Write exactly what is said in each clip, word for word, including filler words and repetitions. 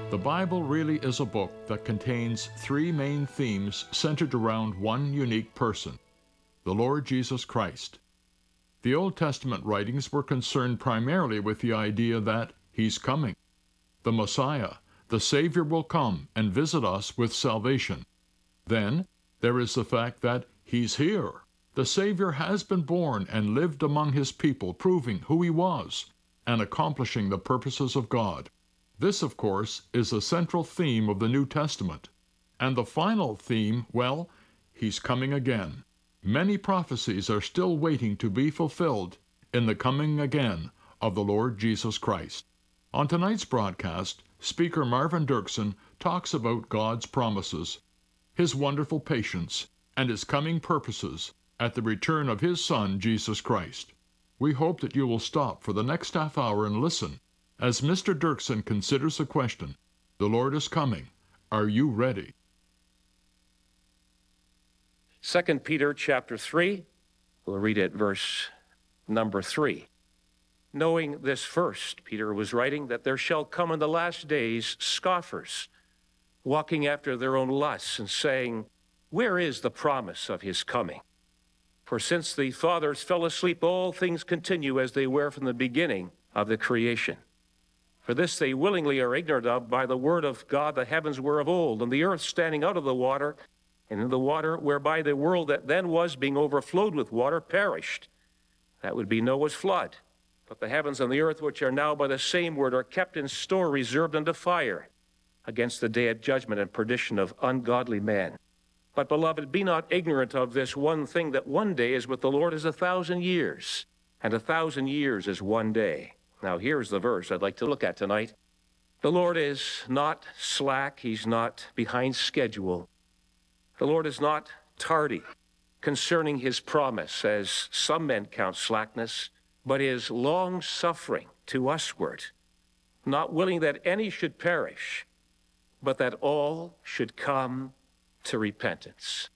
The Bible really is a book that contains three main themes centered around one unique person, the Lord Jesus Christ. The Old Testament writings were concerned primarily with the idea that He's coming. The Messiah, the Savior, will come and visit us with salvation. Then, there is the fact that He's here. The Savior has been born and lived among His people, proving who He was and accomplishing the purposes of God. This, of course, is the central theme of the New Testament. And the final theme, well, He's coming again. Many prophecies are still waiting to be fulfilled in the coming again of the Lord Jesus Christ. On tonight's broadcast, Speaker Marvin Dirksen talks about God's promises, His wonderful patience, and His coming purposes at the return of His Son, Jesus Christ. We hope that you will stop for the next half hour and listen as Mister Dirksen considers the question, the Lord is coming. Are you ready? Second Peter chapter three, we'll read it verse number three. Knowing this first, Peter was writing, that there shall come in the last days scoffers, walking after their own lusts and saying, where is the promise of his coming? For since the fathers fell asleep, all things continue as they were from the beginning of the creation. For this they willingly are ignorant of by the word of God, the heavens were of old, and the earth standing out of the water, and in the water whereby the world that then was, being overflowed with water, perished. That would be Noah's flood. But the heavens and the earth, which are now by the same word, are kept in store, reserved unto fire, against the day of judgment and perdition of ungodly men. But, beloved, be not ignorant of this one thing, that one day is with the Lord as a thousand years, and a thousand years is one day. Now, here's the verse I'd like to look at tonight. The Lord is not slack. He's not behind schedule. The Lord is not tardy concerning his promise, as some men count slackness, but is long-suffering to usward, not willing that any should perish, but that all should come to repentance.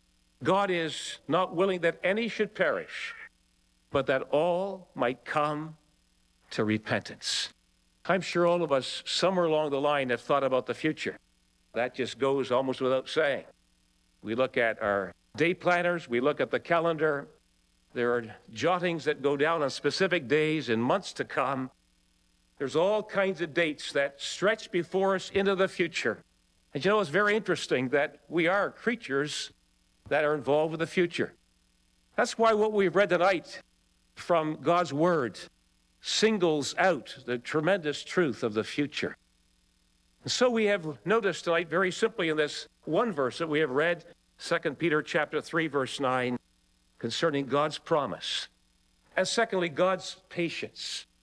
God is not willing that any should perish, but that all might come to repentance. I'm sure all of us, somewhere along the line, have thought about the future. That just goes almost without saying. We look at our day planners, we look at the calendar. There are jottings that go down on specific days in months to come. There's all kinds of dates that stretch before us into the future. And you know, it's very interesting that we are creatures that are involved with the future. That's why what we've read tonight from God's Word singles out the tremendous truth of the future. And so we have noticed tonight, very simply in this one verse that we have read, Second Peter chapter three, verse nine, concerning God's promise. And secondly, God's patience.